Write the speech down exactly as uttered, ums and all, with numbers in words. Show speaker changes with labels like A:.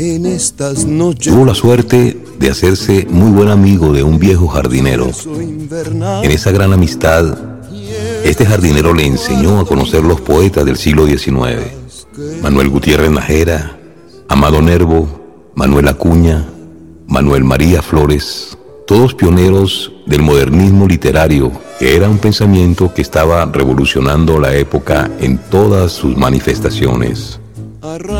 A: En estas noches
B: tuvo la suerte de hacerse muy buen amigo de un viejo jardinero. En esa gran amistad, este jardinero le enseñó a conocer los poetas del siglo diecinueve. Manuel Gutiérrez Nájera, Amado Nervo, Manuel Acuña, Manuel María Flores, todos pioneros del modernismo literario, que era un pensamiento que estaba revolucionando la época en todas sus manifestaciones.